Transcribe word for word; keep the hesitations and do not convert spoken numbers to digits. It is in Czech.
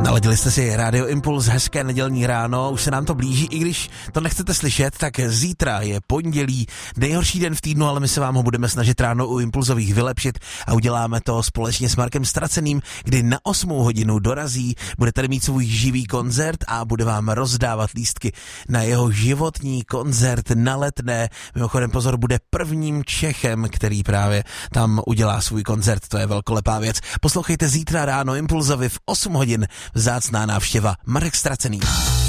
Naladili jste si Radio Impuls, hezké nedělní ráno, už se nám to blíží, i když to nechcete slyšet, tak zítra je pondělí, nejhorší den v týdnu, ale my se vám ho budeme snažit ráno u Impulzových vylepšit a uděláme to společně s Markem Straceným, kdy na osmou hodinu dorazí, bude tady mít svůj živý koncert a bude vám rozdávat lístky na jeho životní koncert na Letné. Mimochodem pozor, bude prvním Čechem, který právě tam udělá svůj koncert, to je velkolepá věc. Poslouchejte zítra ráno Impulzovi v osm hodin, vzácná návštěva, Marek Stracený.